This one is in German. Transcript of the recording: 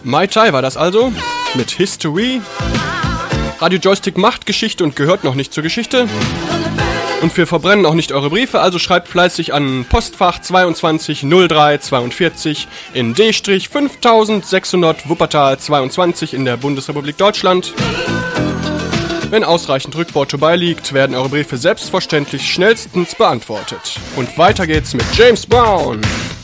Mai Tai war das also, mit History. Radio Joystick macht Geschichte und gehört noch nicht zur Geschichte. Und wir verbrennen auch nicht eure Briefe, also schreibt fleißig an Postfach 22 03 42 in D-5600 Wuppertal 22 in der Bundesrepublik Deutschland. Wenn ausreichend Rückporto beiliegt, werden eure Briefe selbstverständlich schnellstens beantwortet. Und weiter geht's mit James Brown.